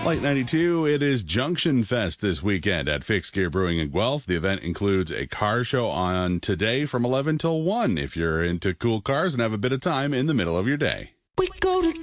Light 92, it is Junction Fest this weekend at Fixed Gear Brewing in Guelph. The event includes a car show on today from 11 till 1 if you're into cool cars and have a bit of time in the middle of your day. We go together.